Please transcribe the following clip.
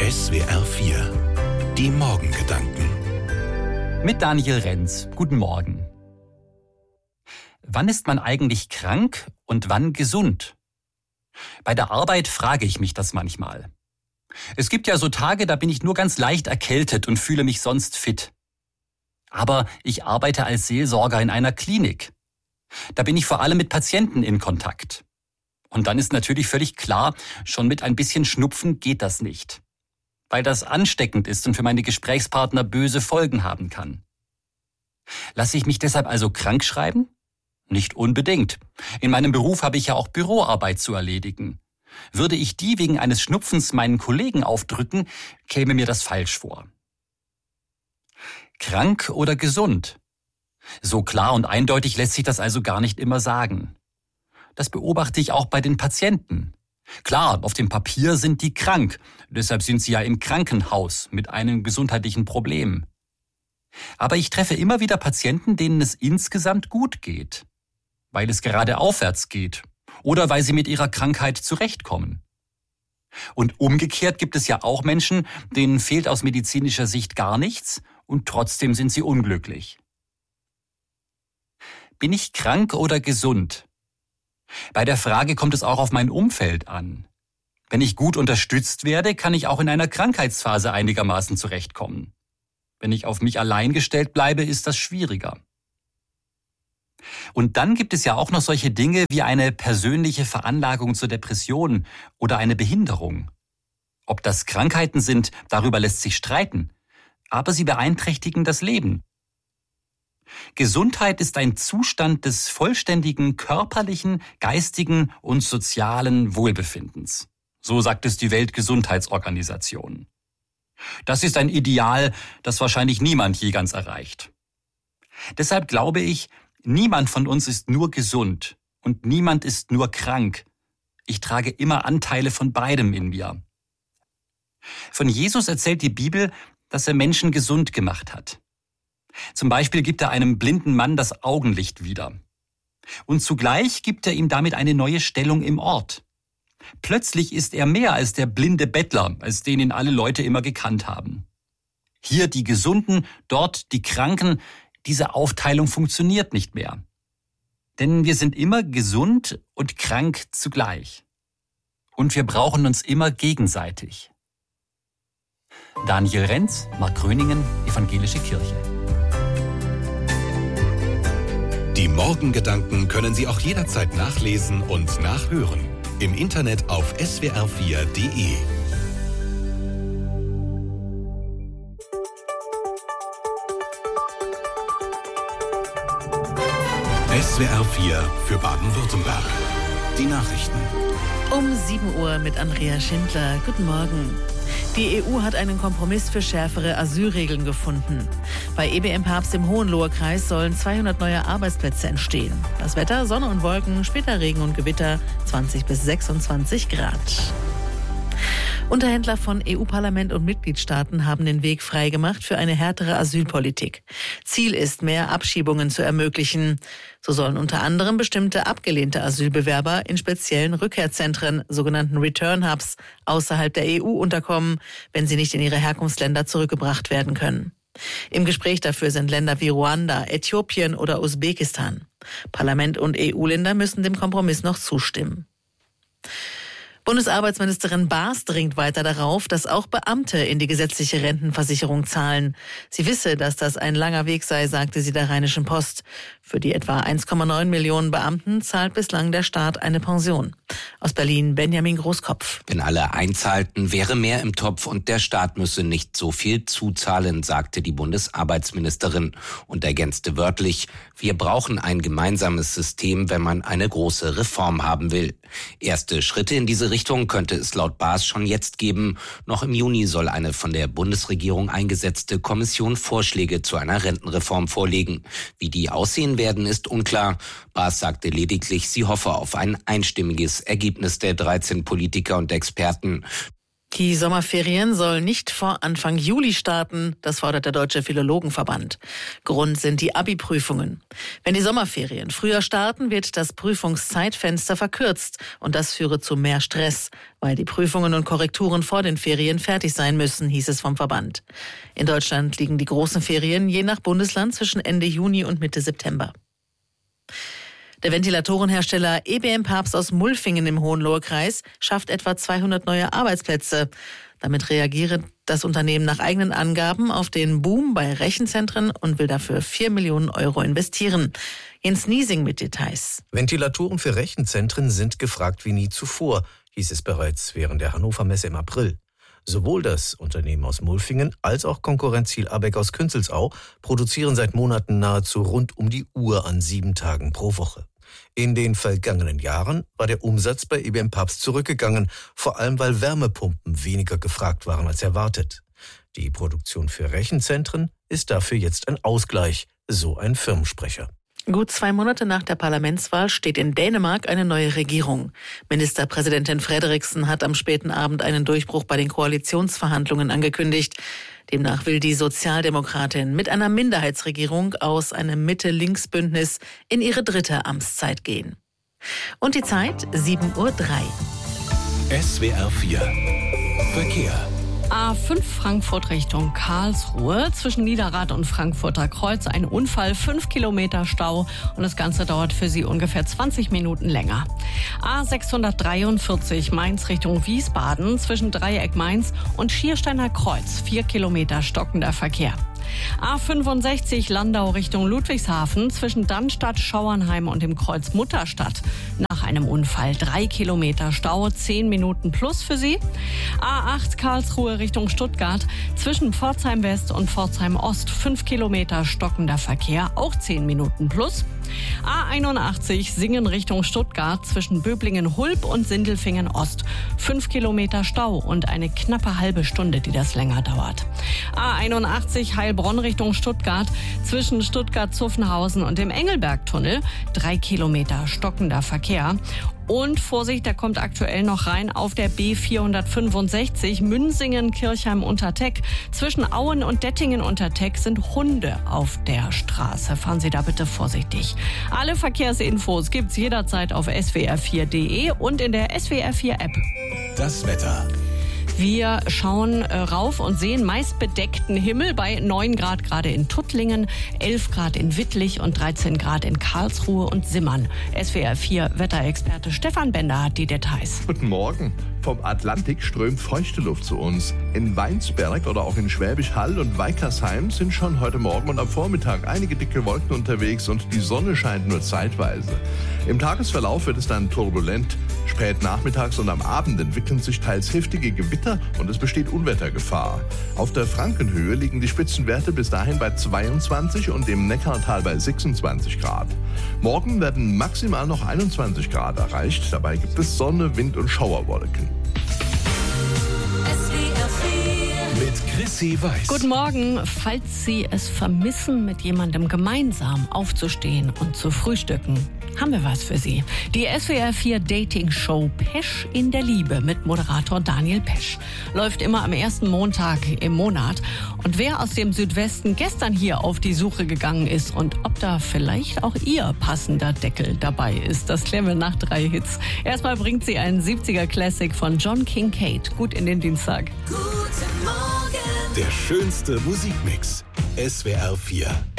SWR 4 Die Morgengedanken Mit Daniel Renz. Guten Morgen. Wann ist man eigentlich krank und wann gesund? Bei der Arbeit frage ich mich das manchmal. Es gibt ja so Tage, da bin ich nur ganz leicht erkältet und fühle mich sonst fit. Aber ich arbeite als Seelsorger in einer Klinik. Da bin ich vor allem mit Patienten in Kontakt. Und dann ist natürlich völlig klar, schon mit ein bisschen Schnupfen geht das nicht. Weil das ansteckend ist und für meine Gesprächspartner böse Folgen haben kann. Lasse ich mich deshalb also krank schreiben? Nicht unbedingt. In meinem Beruf habe ich ja auch Büroarbeit zu erledigen. Würde ich die wegen eines Schnupfens meinen Kollegen aufdrücken, käme mir das falsch vor. Krank oder gesund? So klar und eindeutig lässt sich das also gar nicht immer sagen. Das beobachte ich auch bei den Patienten. Klar, auf dem Papier sind die krank, deshalb sind sie ja im Krankenhaus mit einem gesundheitlichen Problem. Aber ich treffe immer wieder Patienten, denen es insgesamt gut geht, weil es gerade aufwärts geht oder weil sie mit ihrer Krankheit zurechtkommen. Und umgekehrt gibt es ja auch Menschen, denen fehlt aus medizinischer Sicht gar nichts und trotzdem sind sie unglücklich. Bin ich krank oder gesund? Bei der Frage kommt es auch auf mein Umfeld an. Wenn ich gut unterstützt werde, kann ich auch in einer Krankheitsphase einigermaßen zurechtkommen. Wenn ich auf mich allein gestellt bleibe, ist das schwieriger. Und dann gibt es ja auch noch solche Dinge wie eine persönliche Veranlagung zur Depression oder eine Behinderung. Ob das Krankheiten sind, darüber lässt sich streiten. Aber sie beeinträchtigen das Leben. Gesundheit ist ein Zustand des vollständigen körperlichen, geistigen und sozialen Wohlbefindens. So sagt es die Weltgesundheitsorganisation. Das ist ein Ideal, das wahrscheinlich niemand je ganz erreicht. Deshalb glaube ich, niemand von uns ist nur gesund und niemand ist nur krank. Ich trage immer Anteile von beidem in mir. Von Jesus erzählt die Bibel, dass er Menschen gesund gemacht hat. Zum Beispiel gibt er einem blinden Mann das Augenlicht wieder. Und zugleich gibt er ihm damit eine neue Stellung im Ort. Plötzlich ist er mehr als der blinde Bettler, als den ihn alle Leute immer gekannt haben. Hier die Gesunden, dort die Kranken, diese Aufteilung funktioniert nicht mehr. Denn wir sind immer gesund und krank zugleich. Und wir brauchen uns immer gegenseitig. Daniel Renz, Markgröningen, Evangelische Kirche. Die Morgengedanken können Sie auch jederzeit nachlesen und nachhören. Im Internet auf swr4.de. SWR 4 für Baden-Württemberg. Die Nachrichten. Um 7 Uhr mit Andrea Schindler. Guten Morgen. Die EU hat einen Kompromiss für schärfere Asylregeln gefunden. Bei EBM Papst im Hohenlohe-Kreis sollen 200 neue Arbeitsplätze entstehen. Das Wetter, Sonne und Wolken, später Regen und Gewitter, 20 bis 26 Grad. Unterhändler von EU-Parlament und Mitgliedstaaten haben den Weg freigemacht für eine härtere Asylpolitik. Ziel ist, mehr Abschiebungen zu ermöglichen. So sollen unter anderem bestimmte abgelehnte Asylbewerber in speziellen Rückkehrzentren, sogenannten Return Hubs, außerhalb der EU unterkommen, wenn sie nicht in ihre Herkunftsländer zurückgebracht werden können. Im Gespräch dafür sind Länder wie Ruanda, Äthiopien oder Usbekistan. Parlament und EU-Länder müssen dem Kompromiss noch zustimmen. Bundesarbeitsministerin Baas dringt weiter darauf, dass auch Beamte in die gesetzliche Rentenversicherung zahlen. Sie wisse, dass das ein langer Weg sei, sagte sie der Rheinischen Post. Für die etwa 1,9 Millionen Beamten zahlt bislang der Staat eine Pension. Aus Berlin Benjamin Großkopf. Wenn alle einzahlten, wäre mehr im Topf und der Staat müsse nicht so viel zuzahlen, sagte die Bundesarbeitsministerin und ergänzte wörtlich: Wir brauchen ein gemeinsames System, wenn man eine große Reform haben will. Erste Schritte in diese Richtung könnte es laut Baas schon jetzt geben. Noch im Juni soll eine von der Bundesregierung eingesetzte Kommission Vorschläge zu einer Rentenreform vorlegen. Wie die aussehen werden, ist unklar. Baas sagte lediglich, sie hoffe auf ein einstimmiges Ergebnis der 13 Politiker und Experten. Die Sommerferien sollen nicht vor Anfang Juli starten, das fordert der Deutsche Philologenverband. Grund sind die Abi-Prüfungen. Wenn die Sommerferien früher starten, wird das Prüfungszeitfenster verkürzt und das führe zu mehr Stress, weil die Prüfungen und Korrekturen vor den Ferien fertig sein müssen, hieß es vom Verband. In Deutschland liegen die großen Ferien je nach Bundesland zwischen Ende Juni und Mitte September. Der Ventilatorenhersteller EBM Papst aus Mulfingen im Hohenlohe-Kreis schafft etwa 200 neue Arbeitsplätze. Damit reagiert das Unternehmen nach eigenen Angaben auf den Boom bei Rechenzentren und will dafür 4 Millionen Euro investieren. Jens Niesing mit Details. Ventilatoren für Rechenzentren sind gefragt wie nie zuvor, hieß es bereits während der Hannover Messe im April. Sowohl das Unternehmen aus Mulfingen als auch Konkurrent Ziel Abeck aus Künzelsau produzieren seit Monaten nahezu rund um die Uhr an 7 Tagen pro Woche. In den vergangenen Jahren war der Umsatz bei EBM Papst zurückgegangen, vor allem weil Wärmepumpen weniger gefragt waren als erwartet. Die Produktion für Rechenzentren ist dafür jetzt ein Ausgleich, so ein Firmensprecher. Gut 2 Monate nach der Parlamentswahl steht in Dänemark eine neue Regierung. Ministerpräsidentin Frederiksen hat am späten Abend einen Durchbruch bei den Koalitionsverhandlungen angekündigt. Demnach will die Sozialdemokratin mit einer Minderheitsregierung aus einem Mitte-Links-Bündnis in ihre 3. Amtszeit gehen. Und die Zeit 7:03 Uhr. SWR 4 Verkehr. A5 Frankfurt Richtung Karlsruhe. Zwischen Niederrad und Frankfurter Kreuz ein Unfall, 5 Kilometer Stau und das Ganze dauert für Sie ungefähr 20 Minuten länger. A643 Mainz Richtung Wiesbaden. Zwischen Dreieck Mainz und Schiersteiner Kreuz 4 Kilometer stockender Verkehr. A65 Landau Richtung Ludwigshafen zwischen Dannstatt, Schauernheim und dem Kreuz Mutterstadt. Nach einem Unfall 3 Kilometer Stau, 10 Minuten plus für Sie. A8 Karlsruhe Richtung Stuttgart zwischen Pforzheim West und Pforzheim Ost 5 Kilometer stockender Verkehr, auch 10 Minuten plus. A81 Singen Richtung Stuttgart zwischen Böblingen-Hulb und Sindelfingen Ost. 5 Kilometer Stau und eine knappe halbe Stunde, die das länger dauert. A81 Heilbronn Richtung Stuttgart zwischen Stuttgart-Zuffenhausen und dem Engelbergtunnel. 3 Kilometer stockender Verkehr. Und Vorsicht, der kommt aktuell noch rein auf der B465 Münsingen-Kirchheim-Unterteck. Zwischen Auen und Dettingen-Unterteck sind Hunde auf der Straße. Fahren Sie da bitte vorsichtig. Alle Verkehrsinfos gibt's jederzeit auf swr4.de und in der SWR4-App. Das Wetter. Wir schauen rauf und sehen meist bedeckten Himmel bei 9 Grad gerade in Tuttlingen, 11 Grad in Wittlich und 13 Grad in Karlsruhe und Simmern. SWR4 Wetterexperte Stefan Bender hat die Details. Guten Morgen. Vom Atlantik strömt feuchte Luft zu uns. In Weinsberg oder auch in Schwäbisch Hall und Weikersheim sind schon heute Morgen und am Vormittag einige dicke Wolken unterwegs und die Sonne scheint nur zeitweise. Im Tagesverlauf wird es dann turbulent. Spät nachmittags und am Abend entwickeln sich teils heftige Gewitter und es besteht Unwettergefahr. Auf der Frankenhöhe liegen die Spitzenwerte bis dahin bei 22 und im Neckartal bei 26 Grad. Morgen werden maximal noch 21 Grad erreicht. Dabei gibt es Sonne, Wind und Schauerwolken. Mit Chrissy Weiß. Guten Morgen. Falls Sie es vermissen, mit jemandem gemeinsam aufzustehen und zu frühstücken, haben wir was für Sie. Die SWR4 Dating-Show Pesch in der Liebe mit Moderator Daniel Pesch läuft immer am ersten Montag im Monat. Und wer aus dem Südwesten gestern hier auf die Suche gegangen ist und ob da vielleicht auch Ihr passender Deckel dabei ist, das klären wir nach 3 Hits. Erstmal bringt sie einen 70er-Classic von John Kincaid. Gut in den Dienstag. Der schönste Musikmix. SWR 4.